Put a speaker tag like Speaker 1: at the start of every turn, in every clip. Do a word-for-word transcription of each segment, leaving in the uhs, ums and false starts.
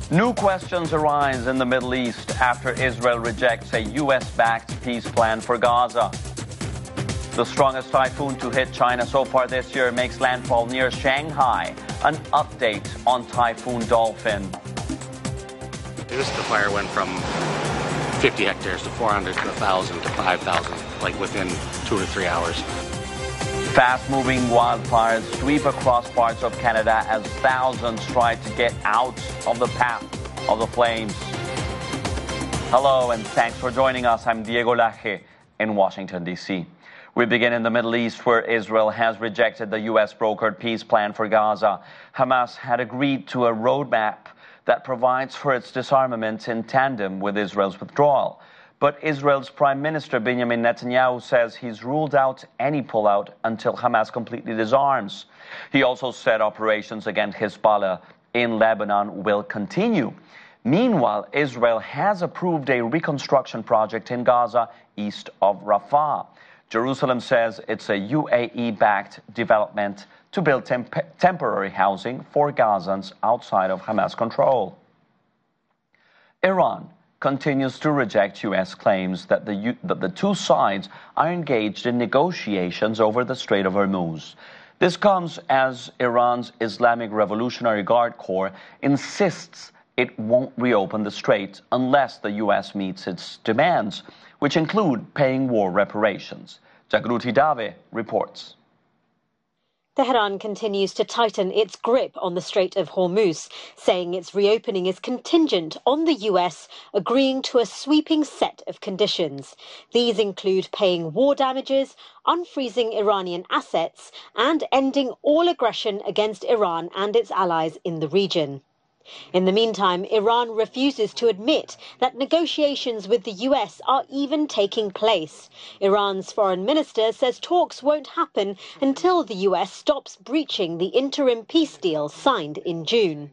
Speaker 1: New questions arise in the Middle East after Israel rejects a U S-backed peace plan for Gaza. The strongest typhoon to hit China so far this year makes landfall near Shanghai. An update on Typhoon Dolphin.
Speaker 2: This the fire went from fifty hectares to four hundred to one thousand to five thousand, like within two to three hours.
Speaker 1: Fast-moving wildfires sweep across parts of Canada as thousands try to get out of the path of the flames. Hello and thanks for joining us. I'm Diego Laje in Washington, D C We begin in the Middle East, where Israel has rejected the U S-brokered peace plan for Gaza. Hamas had agreed to a roadmap that provides for its disarmament in tandem with Israel's withdrawal. But Israel's Prime Minister Benjamin Netanyahu says he's ruled out any pullout until Hamas completely disarms. He also said operations against Hezbollah in Lebanon will continue. Meanwhile, Israel has approved a reconstruction project in Gaza east of Rafah. Jerusalem says it's a U A E-backed development to build temp- temporary housing for Gazans outside of Hamas control. Iran continues to reject U S claims that the, U- that the two sides are engaged in negotiations over the Strait of Hormuz. This comes as Iran's Islamic Revolutionary Guard Corps insists it won't reopen the strait unless the U S meets its demands, which include paying war reparations. Jagruti Dave reports.
Speaker 3: Tehran continues to tighten its grip on the Strait of Hormuz, saying its reopening is contingent on the U S agreeing to a sweeping set of conditions. These include paying war damages, unfreezing Iranian assets, and ending all aggression against Iran and its allies in the region. In the meantime, Iran refuses to admit that negotiations with the U S are even taking place. Iran's foreign minister says talks won't happen until the U S stops breaching the interim peace deal signed in June.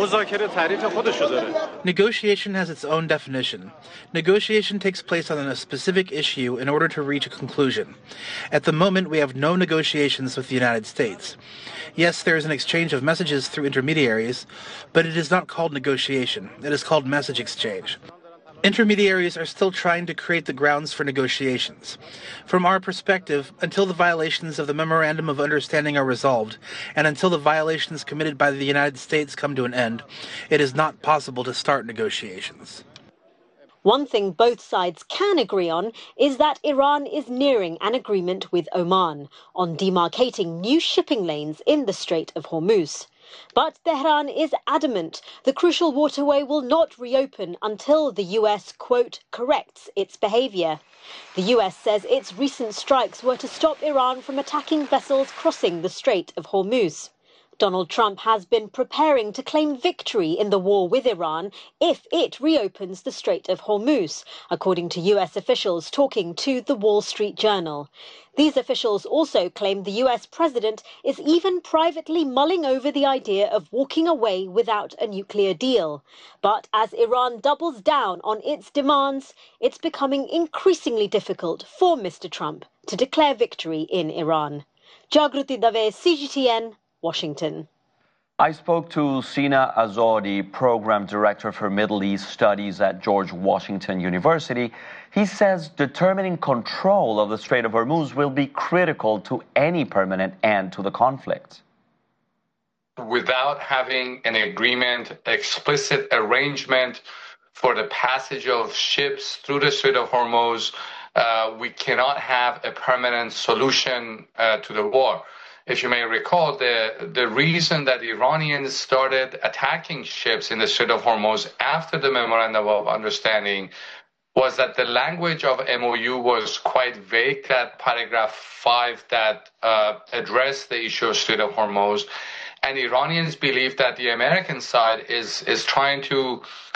Speaker 4: Negotiation has its own definition. Negotiation takes place on a specific issue in order to reach a conclusion. At the moment, we have no negotiations with the United States. Yes, there is an exchange of messages through intermediaries, but it is not called negotiation. It is called message exchange. Intermediaries are still trying to create the grounds for negotiations. From our perspective, until the violations of the Memorandum of Understanding are resolved, and until the violations committed by the United States come to an end, it is not possible to start negotiations.
Speaker 3: One thing both sides can agree on is that Iran is nearing an agreement with Oman on demarcating new shipping lanes in the Strait of Hormuz. But Tehran is adamant the crucial waterway will not reopen until the U S, quote, corrects its behavior. The U S says its recent strikes were to stop Iran from attacking vessels crossing the Strait of Hormuz. Donald Trump has been preparing to claim victory in the war with Iran if it reopens the Strait of Hormuz, according to U S officials talking to the Wall Street Journal. These officials also claim the U S president is even privately mulling over the idea of walking away without a nuclear deal. But as Iran doubles down on its demands, it's becoming increasingly difficult for Mister Trump to declare victory in Iran. Jagruti Dave, C G T N, Washington.
Speaker 1: I spoke to Sina Azodi, Program Director for Middle East Studies at George Washington University. He says determining control of the Strait of Hormuz will be critical to any permanent end to the conflict.
Speaker 5: Without having an agreement, explicit arrangement for the passage of ships through the Strait of Hormuz, uh, we cannot have a permanent solution uh, to the war. If you may recall, the, the reason that the Iranians started attacking ships in the Strait of Hormuz after the Memorandum of Understanding was that the language of M O U was quite vague, that paragraph five that uh, addressed the issue of Strait of Hormuz. And Iranians believe that the American side is, is trying to